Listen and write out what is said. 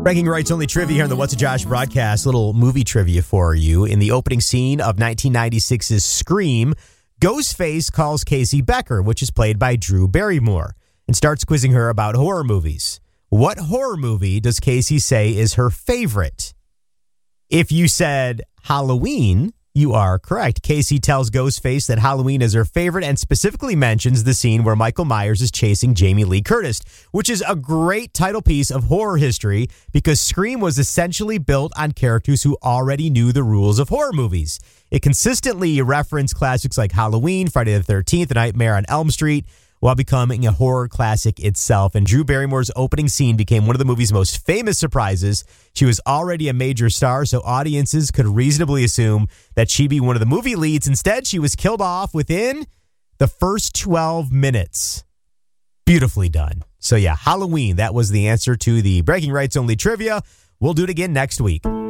Breaking Rights Only trivia here on the What's a Josh broadcast. Little movie trivia for you. In the opening scene of 1996's Scream, Ghostface calls Casey Becker, which is played by Drew Barrymore, and starts quizzing her about horror movies. What horror movie does Casey say is her favorite? If you said Halloween, you are correct. Casey tells Ghostface that Halloween is her favorite and specifically mentions the scene where Michael Myers is chasing Jamie Lee Curtis, which is a great title piece of horror history because Scream was essentially built on characters who already knew the rules of horror movies. It consistently referenced classics like Halloween, Friday the 13th, A Nightmare on Elm Street, while becoming a horror classic itself. And Drew Barrymore's opening scene became one of the movie's most famous surprises. She was already a major star, so audiences could reasonably assume that she'd be one of the movie leads. Instead, she was killed off within the first 12 minutes. Beautifully done. So yeah, Halloween, that was the answer to the Breaking Rights Only trivia. We'll do it again next week.